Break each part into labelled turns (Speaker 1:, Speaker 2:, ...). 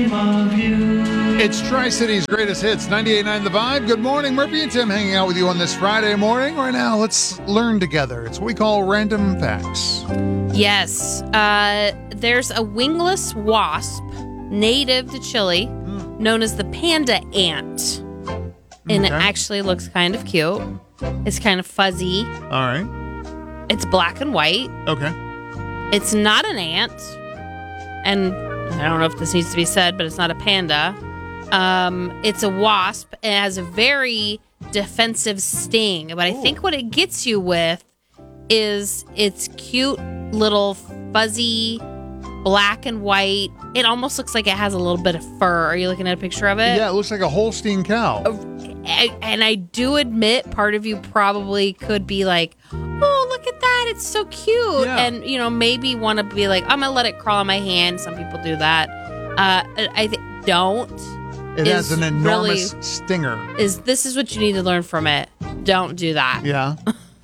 Speaker 1: It's Tri-City's greatest hits, 98.9 The Vibe. Good morning, Murphy and Tim hanging out with you on this Friday morning. Right now, let's learn together. It's what we call random facts.
Speaker 2: Yes. There's a wingless wasp native to Chile known as the panda ant. And it actually looks kind of cute. It's kind of fuzzy.
Speaker 1: All right.
Speaker 2: It's black and white.
Speaker 1: Okay.
Speaker 2: It's not an ant. And I don't know if this needs to be said, but it's not a panda. It's a wasp. It has a very defensive sting. But I think what it gets you with is its cute little fuzzy black and white. It almost looks like it has a little bit of fur. Are you looking at a picture of it?
Speaker 1: Yeah, it looks like a Holstein cow.
Speaker 2: And I do admit part of you probably could be like, oh, look at that. It's so cute.
Speaker 1: Yeah.
Speaker 2: And, maybe want to be like, I'm going to let it crawl on my hand. Some people do that. I think don't.
Speaker 1: It has an enormous stinger.
Speaker 2: This is what you need to learn from it. Don't do that.
Speaker 1: Yeah.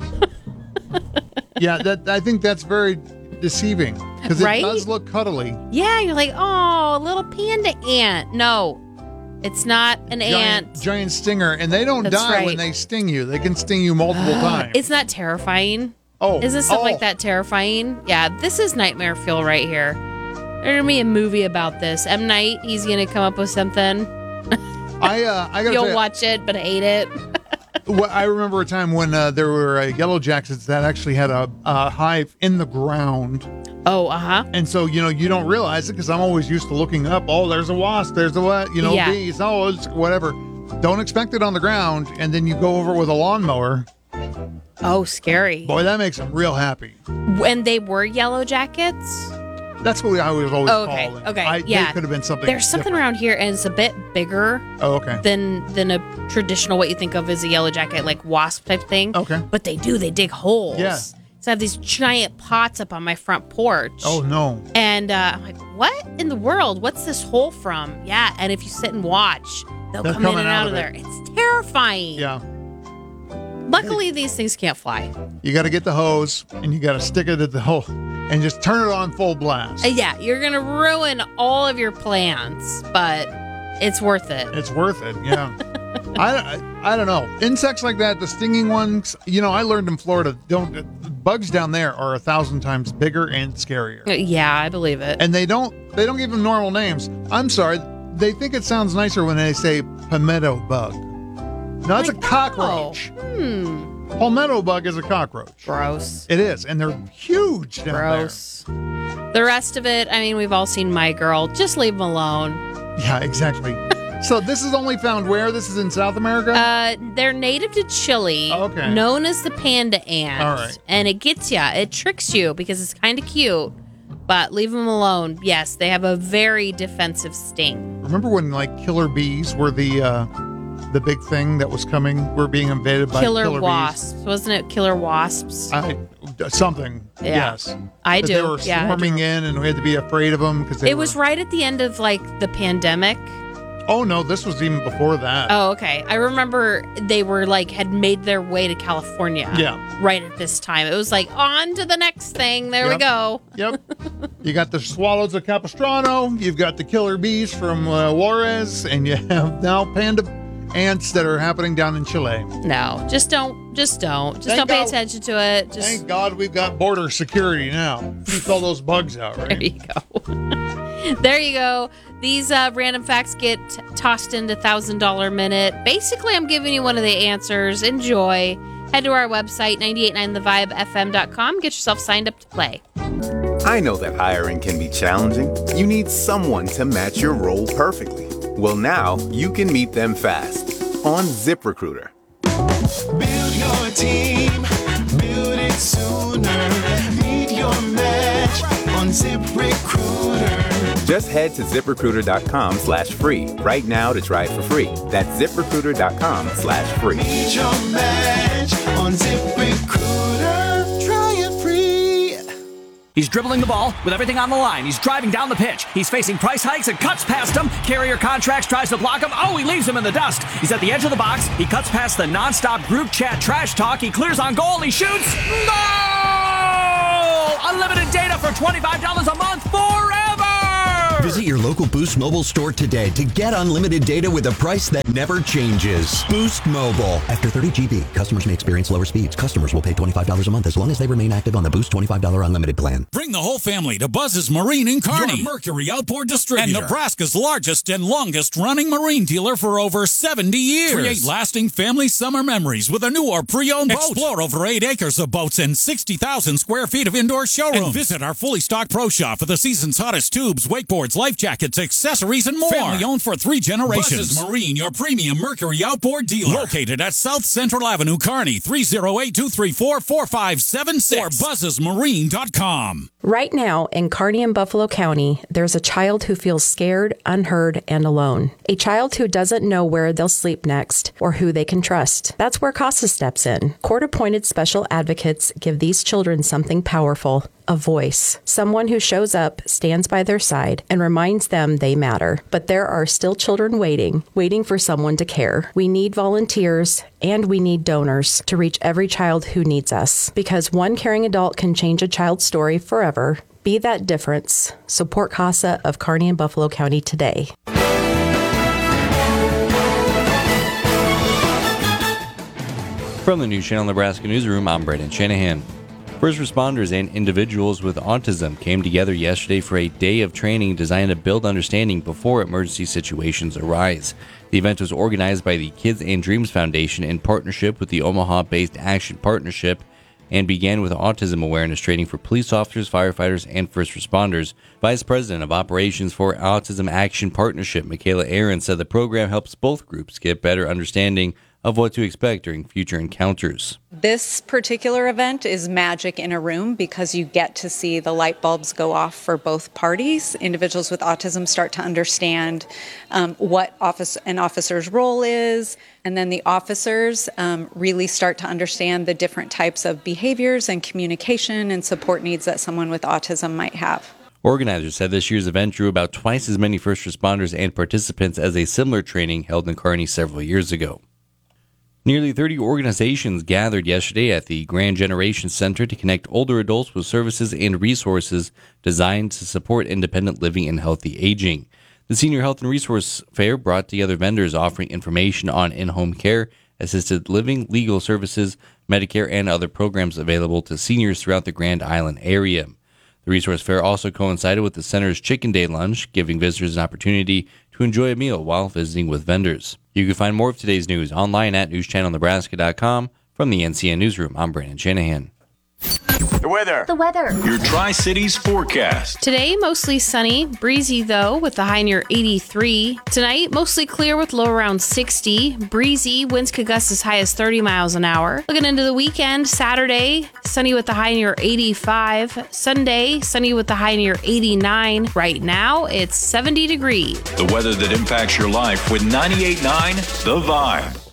Speaker 1: Yeah, I think that's very deceiving because it does look cuddly.
Speaker 2: Yeah, you're like, oh, little panda ant. No, it's not an ant.
Speaker 1: Giant stinger, and they don't die when they sting you. They can sting you multiple times.
Speaker 2: It's not terrifying.
Speaker 1: Oh,
Speaker 2: isn't stuff like that terrifying? Yeah, this is nightmare fuel right here. There's gonna be a movie about this. M. Night, he's gonna come up with something.
Speaker 1: I gotta
Speaker 2: You'll watch it, but hate it.
Speaker 1: Well, I remember a time when there were yellow jackets that actually had a hive in the ground.
Speaker 2: Oh,
Speaker 1: And so, you don't realize it because I'm always used to looking up. Oh, there's a wasp. There's a what? Bees. Oh, it's whatever. Don't expect it on the ground. And then you go over it with a lawnmower.
Speaker 2: Oh, scary.
Speaker 1: Boy, that makes them real happy.
Speaker 2: When they were yellow jackets?
Speaker 1: That's what I was always calling.
Speaker 2: Okay.
Speaker 1: They could have been something
Speaker 2: There's something
Speaker 1: different
Speaker 2: around here, and it's a bit bigger than a traditional, what you think of as a yellow jacket, like wasp type thing.
Speaker 1: Okay.
Speaker 2: But they dig holes.
Speaker 1: Yeah.
Speaker 2: So I have these giant pots up on my front porch.
Speaker 1: Oh, no.
Speaker 2: And I'm like, what in the world? What's this hole from? Yeah, and if you sit and watch, they'll come in and out of there. It's terrifying.
Speaker 1: Yeah.
Speaker 2: Luckily, these things can't fly.
Speaker 1: You got to get the hose, and you got to stick it at the hole, and just turn it on full blast.
Speaker 2: Yeah, you're going to ruin all of your plans, but it's worth it.
Speaker 1: It's worth it, yeah. I don't know. Insects like that, the stinging ones, I learned in Florida, bugs down there are 1,000 times bigger and scarier.
Speaker 2: Yeah, I believe it.
Speaker 1: And they don't give them normal names. I'm sorry, they think it sounds nicer when they say palmetto bug. No, it's a cockroach. Palmetto bug is a cockroach.
Speaker 2: Gross.
Speaker 1: It is, and they're huge down
Speaker 2: Gross. The rest of it, we've all seen My Girl. Just leave them alone.
Speaker 1: Yeah, exactly. So this is only found where? This is in South America?
Speaker 2: They're native to Chile.
Speaker 1: Okay.
Speaker 2: Known as the panda ant.
Speaker 1: All right.
Speaker 2: And it gets you. It tricks you because it's kind of cute. But leave them alone. Yes, they have a very defensive sting.
Speaker 1: Remember when killer bees were the big thing that was coming? We're being invaded by killer
Speaker 2: wasps.
Speaker 1: Bees.
Speaker 2: Wasn't it killer wasps?
Speaker 1: Something.
Speaker 2: Yeah.
Speaker 1: Yes.
Speaker 2: I do.
Speaker 1: They were swarming in, and we had to be afraid of them because
Speaker 2: it was right at the end of the pandemic.
Speaker 1: Oh no, this was even before that.
Speaker 2: Oh, okay. I remember they were had made their way to California.
Speaker 1: Yeah.
Speaker 2: Right at this time. It was on to the next thing. There we go.
Speaker 1: Yep. You got the swallows of Capistrano. You've got the killer bees from Juarez, and you have now panda ants that are happening down in Chile.
Speaker 2: No, just don't pay attention to it.
Speaker 1: Thank God we've got border security now. Keep all those bugs out, right?
Speaker 2: There you go. There you go. These random facts get tossed into $1,000 minute. Basically, I'm giving you one of the answers. Enjoy. Head to our website, 989thevibefm.com. Get yourself signed up to play.
Speaker 3: I know that hiring can be challenging. You need someone to match your role perfectly. Well, now you can meet them fast on ZipRecruiter.
Speaker 4: Build your team, build it sooner. Meet your match on ZipRecruiter.
Speaker 3: Just head to ZipRecruiter.com/free right now to try it for free. That's ZipRecruiter.com/free.
Speaker 4: Meet your match on ZipRecruiter. Try it free.
Speaker 5: He's dribbling the ball with everything on the line. He's driving down the pitch. He's facing price hikes and cuts past him. Carrier Contracts tries to block him. Oh, he leaves him in the dust. He's at the edge of the box. He cuts past the nonstop group chat trash talk. He clears on goal. He shoots. Goal! Unlimited data for $25 a month forever!
Speaker 6: Visit your local Boost Mobile store today to get unlimited data with a price that never changes. Boost Mobile. After 30 GB, customers may experience lower speeds. Customers will pay $25 a month as long as they remain active on the Boost $25 unlimited plan.
Speaker 7: Bring the whole family to Buzz's Marine in Kearney, your Mercury outboard distributor, and Nebraska's largest and longest-running marine dealer for over 70 years. Create lasting family summer memories with a new or pre-owned boat. Explore over 8 acres of boats and 60,000 square feet of indoor showrooms. And visit our fully stocked pro shop for the season's hottest tubes, wakeboards, life jackets, accessories, and more. Family owned for 3 generations. Buzz's Marine, your premium Mercury outboard dealer. Located at South Central Avenue, Kearney, 308-234-4576 or buzzesmarine.com.
Speaker 8: Right now in Kearney and Buffalo County, there's a child who feels scared, unheard, and alone. A child who doesn't know where they'll sleep next or who they can trust. That's where CASA steps in. Court-appointed special advocates give these children something powerful. A voice. Someone who shows up, stands by their side, and reminds them they matter. But there are still children waiting for someone to care. We need volunteers and we need donors to reach every child who needs us. Because one caring adult can change a child's story forever. Be that difference. Support CASA of Kearney and Buffalo County today.
Speaker 9: From the News Channel Nebraska Newsroom, I'm Brandon Shanahan. First responders and individuals with autism came together yesterday for a day of training designed to build understanding before emergency situations arise. The event was organized by the Kids and Dreams Foundation in partnership with the Omaha-based Action Partnership and began with autism awareness training for police officers, firefighters, and first responders. Vice President of Operations for Autism Action Partnership, Michaela Aaron, said the program helps both groups get better understanding of what to expect during future encounters.
Speaker 10: This particular event is magic in a room because you get to see the light bulbs go off for both parties. Individuals with autism start to understand what an officer's role is, and then the officers really start to understand the different types of behaviors and communication and support needs that someone with autism might have.
Speaker 9: Organizers said this year's event drew about twice as many first responders and participants as a similar training held in Kearney several years ago. Nearly 30 organizations gathered yesterday at the Grand Generation Center to connect older adults with services and resources designed to support independent living and healthy aging. The Senior Health and Resource Fair brought together vendors offering information on in-home care, assisted living, legal services, Medicare, and other programs available to seniors throughout the Grand Island area. The Resource Fair also coincided with the center's Chicken Day Lunch, giving visitors an opportunity to enjoy a meal while visiting with vendors. You can find more of today's news online at newschannelnebraska.com. From the NCN Newsroom, I'm Brandon Shanahan.
Speaker 11: The weather. Your Tri-Cities forecast.
Speaker 2: Today, mostly sunny, breezy though, with the high near 83. Tonight, mostly clear with low around 60. Breezy, winds could gust as high as 30 miles an hour. Looking into the weekend, Saturday, sunny with the high near 85. Sunday, sunny with the high near 89. Right now, it's 70 degrees.
Speaker 11: The weather that impacts your life with 98.9 The Vibe.